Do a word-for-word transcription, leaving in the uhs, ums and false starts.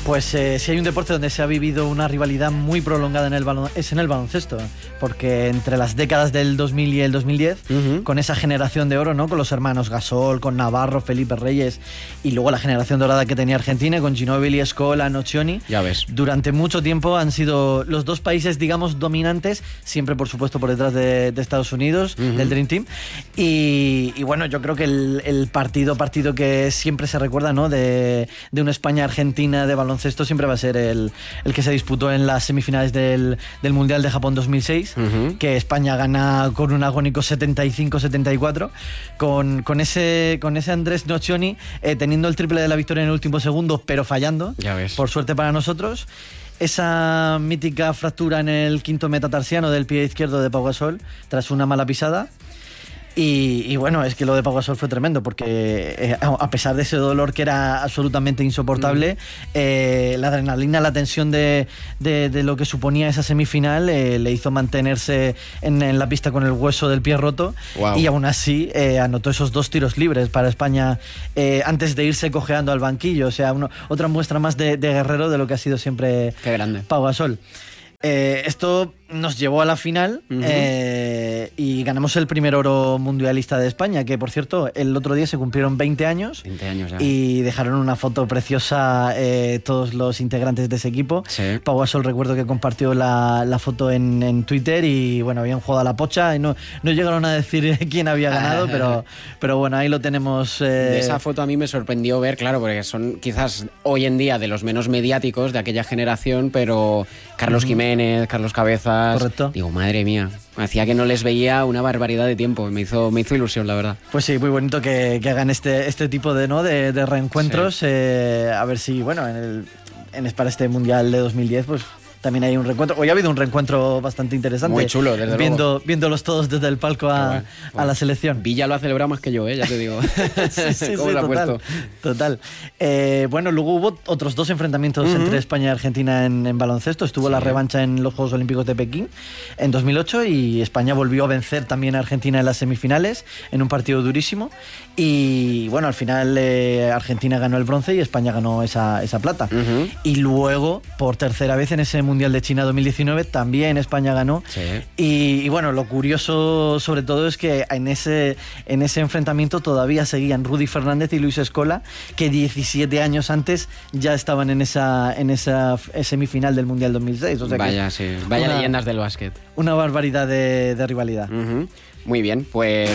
Pues eh, si hay un deporte donde se ha vivido una rivalidad muy prolongada en el balon- es en el baloncesto, porque entre las décadas del dos mil y el dos mil diez, uh-huh. con esa generación de oro, ¿no? Con los hermanos Gasol, con Navarro, Felipe Reyes, y luego la generación dorada que tenía Argentina con Ginóbili, Scola, Nocioni. Ya ves. Durante mucho tiempo han sido los dos países, digamos, dominantes, siempre por supuesto por detrás de, de Estados Unidos, uh-huh. del Dream Team. Y, y bueno, yo creo que el, el partido, partido que siempre se recuerda, ¿no? De, de una España-Argentina de baloncesto siempre va a ser el, el que se disputó en las semifinales del, del Mundial de Japón dos mil seis, uh-huh. que España gana con un agónico setenta y cinco setenta y cuatro, con, con, ese, con ese Andrés Nocioni eh, teniendo el triple de la victoria en el último segundo, pero fallando, ya ves. Por suerte para nosotros. Esa mítica fractura en el quinto metatarsiano del pie izquierdo de Pau Gasol tras una mala pisada. Y, y bueno, es que lo de Pau Gasol fue tremendo porque eh, a pesar de ese dolor que era absolutamente insoportable, mm. eh, la adrenalina, la tensión de, de, de lo que suponía esa semifinal eh, le hizo mantenerse en, en la pista con el hueso del pie roto. Wow. Y aún así eh, anotó esos dos tiros libres para España eh, antes de irse cojeando al banquillo. O sea, uno, otra muestra más de, de guerrero de lo que ha sido siempre Qué grande. Pau Gasol. Eh, esto nos llevó a la final uh-huh. eh, y ganamos el primer oro mundialista de España, que por cierto el otro día se cumplieron veinte años, veinte años ya. Y dejaron una foto preciosa eh, todos los integrantes de ese equipo. Sí. Pau Gasol recuerdo que compartió la, la foto en, en Twitter y bueno, habían jugado a la pocha y no, no llegaron a decir quién había ganado, pero, pero bueno, ahí lo tenemos. Eh... De esa foto a mí me sorprendió ver, claro, porque son quizás hoy en día de los menos mediáticos de aquella generación, pero Carlos uh-huh. Jiménez, Carlos Cabezas. Correcto. Digo, madre mía, hacía que no les veía una barbaridad de tiempo. Me hizo, me hizo ilusión, la verdad. Pues sí, muy bonito que, que hagan este, este tipo de, ¿no? de, de reencuentros. Sí. Eh, a ver si, bueno, en el, en, para este Mundial de dos mil diez, pues también hay un reencuentro. Hoy ha habido un reencuentro bastante interesante. Muy chulo, desde viendo, luego. Viéndolos todos desde el palco a, bueno, bueno. a la selección. Villa lo ha celebrado más que yo, ¿eh? Ya te digo. sí, sí, ¿Cómo sí, lo ha total, puesto? Total. Eh, bueno, luego hubo otros dos enfrentamientos uh-huh. entre España y Argentina en, en baloncesto. Estuvo sí. la revancha en los Juegos Olímpicos de Pekín en dos mil ocho y España volvió a vencer también a Argentina en las semifinales en un partido durísimo. Y bueno, al final eh, Argentina ganó el bronce y España ganó esa, esa plata. Uh-huh. Y luego, por tercera vez en ese Mundial de China dos mil diecinueve, también España ganó. Sí. Y, y bueno, lo curioso sobre todo es que en ese, en ese enfrentamiento todavía seguían Rudy Fernández y Luis Scola, que diecisiete años antes ya estaban en esa, en esa semifinal del Mundial dos mil seis. O sea vaya, que sí. Vaya una, leyendas del básquet. Una barbaridad de, de rivalidad. Uh-huh. Muy bien, pues